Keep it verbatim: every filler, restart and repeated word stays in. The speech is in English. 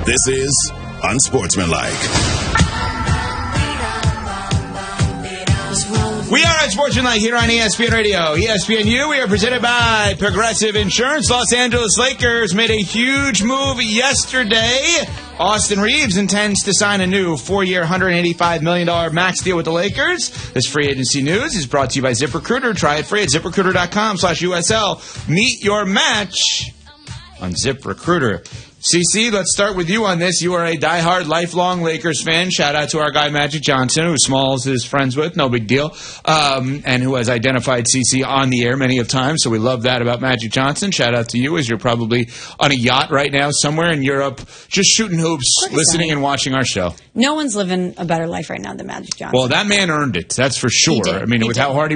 This is Unsportsmanlike. We are Unsportsmanlike here on E S P N Radio. E S P N U, we are presented by Progressive Insurance. Los Angeles Lakers made a huge move yesterday. Austin Reeves intends to sign a new four-year, one hundred eighty-five million dollars max deal with the Lakers. This free agency news is brought to you by ZipRecruiter. Try it free at ZipRecruiter.com slash USL. Meet your match on ZipRecruiter. C C, let's start with you on this. You are a diehard, lifelong Lakers fan. Shout out to our guy, Magic Johnson, who Smalls is friends with. No big deal. Um, and who has identified C C on the air many of times. So we love that about Magic Johnson. Shout out to you as you're probably on a yacht right now somewhere in Europe, just shooting hoops, listening and watching our show. No one's living a better life right now than Magic Johnson. Well, that man earned it. That's for sure. I mean, he with did. how hard he